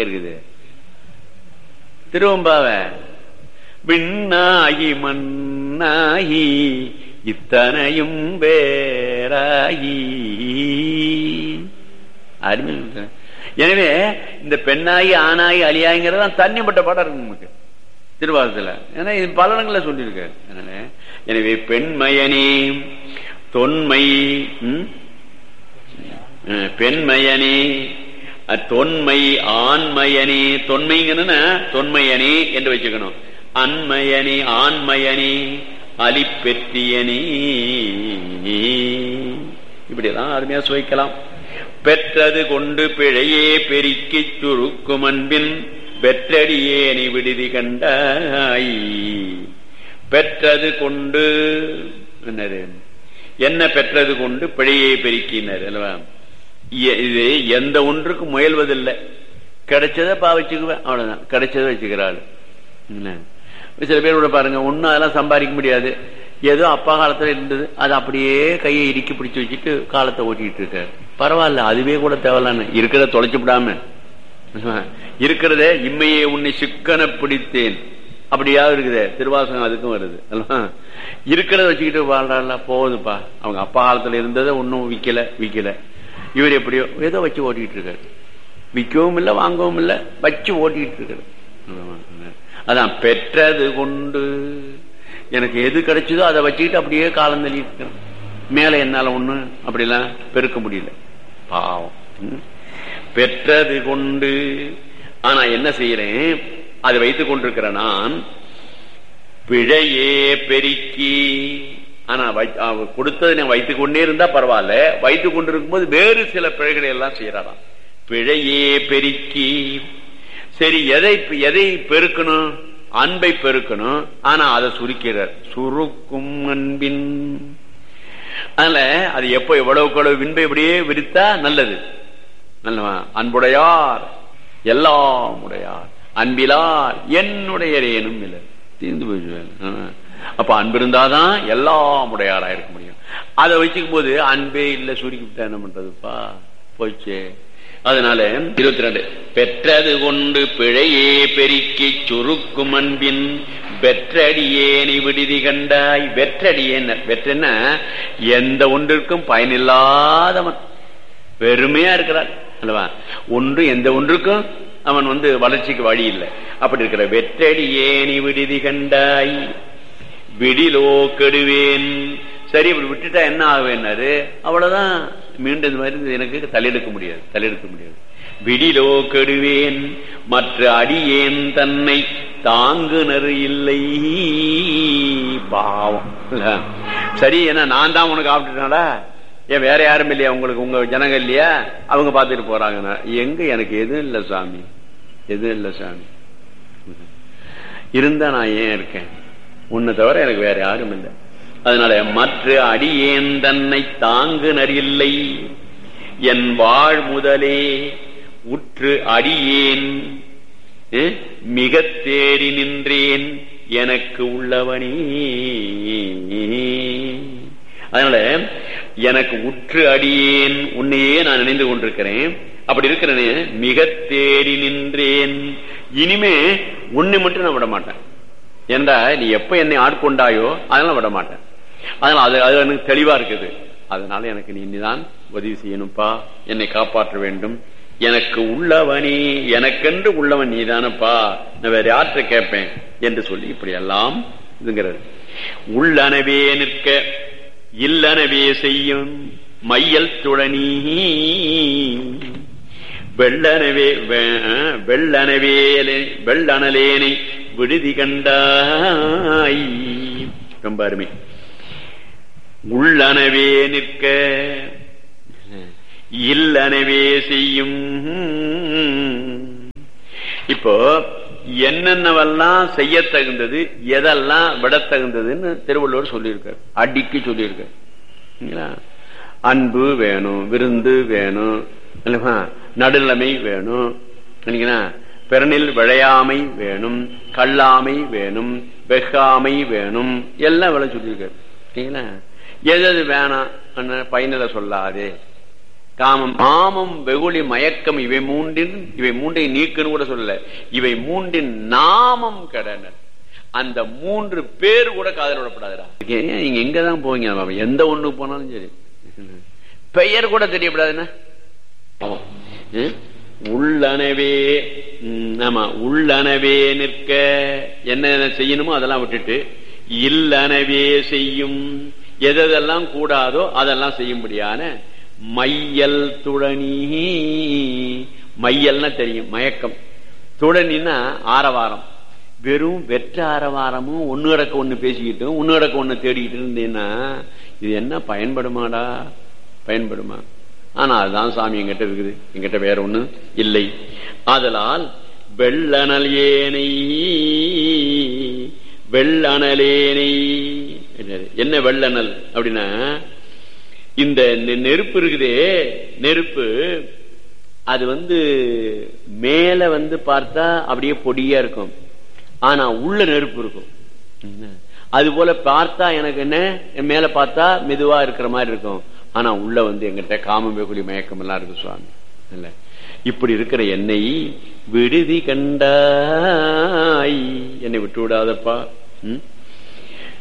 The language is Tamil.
இருக்குது? திருவம்பாவ விண்ணாகி மண்ணாகி இத்தனையும் வேறாகி அருமை. எனவே இந்த பெண்ணாகி ஆணாகி அழியாங்கிறதான் தண்ணிப்பட்ட பாடம் இருக்கு நமக்கு திருவாசத்துல. ஏன்னா இது பல இடங்கள்ல சொல்லியிருக்க. எனவே பெண்மயனே தொன்மை, பெண்மயனே தொன்மை ஆண்மயனே, தொன்மைங்கன்னா தொன்மையனே என்று வச்சுக்கணும். அன்மயனே ஆண்மயனே அலிப்பெற்றியனே, இப்படிதான் அருமையா சுவைக்கலாம். பெற்றது கொண்டு பிழையே பெருக்கி சுருக்கும் அன்பின் வெற்றடியேனி விடுதி கண்டாய். பெற்றது கொண்டு என்னது? என்ன பெற்றது கொண்டு பிழையே பெருக்கினார் அல்லவா? இது எந்த ஒன்றுக்கு முயல்வதில்லை. கிடைச்சதை வச்சுக்குவேன், அவ்வளவுதான். கிடைச்சதை வச்சுக்கிறாள். சில பேர் கூட பாருங்க, ஒன்னும் அதெல்லாம் சம்பாதிக்க முடியாது. ஏதோ அப்பா காலத்துல இருந்தது, அது அப்படியே கையை இறுக்கி பிடிச்சு வச்சுட்டு காலத்தை ஓட்டிட்டு இருக்காரு. பரவாயில்ல, அதுவே கூட தேவையில்லான்னு இருக்கிறத தொலைச்சு விடாம இருக்கிறத இம்மையே உன்னை சிக்கன பிடித்தேன் அப்படியாவது இருக்குது. திருவாசகம் அதுக்கும் வருது. இருக்கிறத வச்சுக்கிட்டு வாழ்றா போகுதுப்பா. அவங்க அப்பா காலத்துல இருந்ததை ஒன்னும் விக்கல. இவர் எப்படியோ ஏதோ வச்சு ஓட்டிட்டு இருக்காரு. விற்கவும் இல்லை, வாங்கவும் இல்லை, வச்சு ஓட்டிட்டு இருக்காரு. அதான் பெற்றது கொண்டு எனக்கு எது கிடைச்சதோ அதை வச்சுக்கிட்டு அப்படியே காலம் தள்ளிட்டு இருக்கேன். மேல என்னால ஒண்ணு அப்படிலாம் பெருக்க முடியல, பாவம். பெற்றது கொண்டு ஆனா என்ன செய்யறேன், அதை வைத்துக் கொண்டிருக்கிற நான் பிழையே பெருக்கி. ஆனா கொடுத்ததை நான் வைத்துக் கொண்டே இருந்தா பரவாயில்ல, வைத்துக் கொண்டிருக்கும் போது வேறு சில பிழைகளை எல்லாம் செய்யறாராம். பிழையே பெருக்கி. சரி, எதை பெருக்கணும்? அன்பை பெருக்கணும். ஆனா அதை சுருக்கிறார். சுருக்கும் அன்பின். அதனால அது எப்போ எவ்வளவு வின்பை இப்படியே விரித்தா நல்லது. நல்லவா? அன்புடையார் எல்லாம் உடையார், அன்பிலார் என்னுடைய ஏனும் இல்லை, தீர்ந்து போயிடுவேன். அப்ப அன்பு இருந்தாதான் எல்லாம் உடையாரா இருக்க முடியும். அதை வச்சுக்கும் போது அன்பே இல்லை, சுருக்கிவிட்டா என்ன பண்றதுப்பா, போயிடுச்சு. அதனால 22 பெற்றது கொண்டு பிழையே பெருக்கி சுருக்கும் அன்பின் வெற்றடியேனை விடுதி கண்டாய். வெற்றடியேன், வெற்றன்னா எந்த ஒன்றிற்கும் பயனில்லாதவன், வெறுமையா இருக்கிறான் அல்லவா? ஒன்று எந்த ஒன்றுக்கும் அவன் வளர்ச்சிக்கு வழி இல்லை. அப்படி இருக்கிற வெற்றடியேனை விடுதி கண்டாய். விடிலோ கெடுவேன். சரி, இப்படி விட்டுட்டா என்ன ஆகுவேன்னாரு. அவ்வளவுதான், மீண்டும் இந்த மாதிரி எனக்கு தலையெடுக்க முடியாது. விடிலோ கெடுவேன் மற்ற அடியேன் தன்னை தாங்குனர் இல்லை. பாவம். சரி, ஏன்னா நான் தான் உனக்கு ஆப்பிட்டுனாடா, ஏன் வேற யாரும் இல்லையா உங்களுக்கு? உங்க ஜனங்க இல்லையா? அவங்க பார்த்துட்டு போறாங்க. எங்க எனக்கு எதுவும் இல்லை சாமி, எதுவும் இல்லை சாமி. இருந்தா நான் ஏன் இருக்கேன்? உன்னை தவிர எனக்கு வேற யாரும் இல்லை. அதனால மற்ற அடியேன் தன்னை தாங்குனர் இல்லை. என் வாழ் முதலே உற்று அடியேன் மிக தேடி நின்றேன் எனக்கு உள்ளவனே. அதனால எனக்கு உற்று அடியேன், உன்னையே நான் நினைந்து கொண்டிருக்கிறேன். அப்படி இருக்கிறேனே, மிக தேடி நின்றேன். இனிமே உன்னை மட்டும் நான் விட மாட்டேன். ஏண்டா நீ எப்ப என்னை ஆட்கொண்டாயோ அதனால விட மாட்டேன். அதனால அது எனக்கு தெளிவா இருக்குது. அதனால எனக்கு நீ இனிதான் உதவி செய்யணும்ப்பா, என்னை காப்பாற்ற வேண்டும். எனக்கு உள்ளவனே, எனக்கென்று உள்ளவன் நீதானப்பா, நான் வேற யார்கிட்ட கேட்பேன் என்று சொல்லி இப்படி எல்லாம் இதுங்கிறது. உள்ளனவே நிற்க இல்லனவே செய்யும் மையல் துழனி வெள்ளனவேனை விடுதி கண்டாய். ரொம்ப அருமை. உள்ளனவே நிற்க இல்லனவே செய்யும். இப்போ என்னென்னவெல்லாம் செய்ய தகுந்தது, எதெல்லாம் விட தகுந்ததுன்னு திருவள்ளுவர் சொல்லியிருக்கார், அடிக்கு சொல்லியிருக்கார். அன்பு வேணும், விருந்து வேணும், நடுநிலைமை வேணும், பிறனில் விளையாமை வேணும், கல்லாமை வேணும், வெகாமை வேணும், எல்லாம் விளை சொல்லியிருக்காரு. எது வேணாம் பயனில சொல்லாதே காமம் காமம் வெகுளி மயக்கம் இவை மூன்றை நீக்குன்னு கூட சொல்லல. இவை மூன்றின் நாமம் கடனர். அந்த 3 பேர் கூட காதல் விடப்படாதுடா. நீங்க எங்கதான் போவீங்க, எந்த ஒண்ணு போனாலும் சரி பெயர் கூட தெரியப்படாதுன்னா உள்ளனவே. ஆமா, உள்ளனவே நிற்க என்ன செய்யணுமோ அதெல்லாம் விட்டுட்டு இல்லனவே செய்யும், எதெல்லாம் கூடாதோ அதெல்லாம் செய்யும்படியான மையல் துழனி. மையல்னா தெரியும், மயக்கம். துழனின்னா ஆரவாரம். வெறும் வெற்ற ஆரவாரமும் ஒன்னு இடக்க ஒண்ணு பேசிக்கிட்டும் ஒன்னு இடக்க ஒண்ணு தேடிக்கிட்டு இருந்தீங்கன்னா இது என்ன பயன்படுமாடா? பயன்படுமா? ஆனா அதுதான் சாமி எங்கிட்ட இருக்குது, எங்கிட்ட வேற ஒண்ணு இல்லை. ஆதலால் வெள்ளனல் ஏனை வெள்ளனலேனை. என்ன வெள்ளனல் அப்படின்னா, இந்த நெருப்பு இருக்குதே, நெருப்பு அது மேல பார்த்தா அப்படியே பொடியா இருக்கும், ஆனா உள்ள நெருப்பு இருக்கும். அது போல பார்த்தா எனக்கு என்ன, மேல பார்த்தா மெதுவா இருக்கிற மாதிரி இருக்கும், ஆனா உள்ள எங்கிட்ட காம வெகுளி மயக்கம் எல்லாம் இருக்கு சுவாமி. இல்ல, இப்படி இருக்கிற என்னை விடுதி கண்டாய், என்னை விட்டு விடாதப்பா.